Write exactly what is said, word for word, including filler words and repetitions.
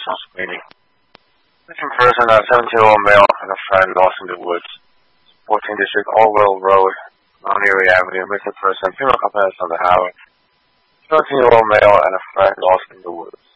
some screening. Missing person, a seventeen-year-old male and a friend lost in the woods. fourteen District Orwell Road, Mount Erie Avenue. Missing person, female couple on the highway. seventeen-year-old male and a friend lost in the woods.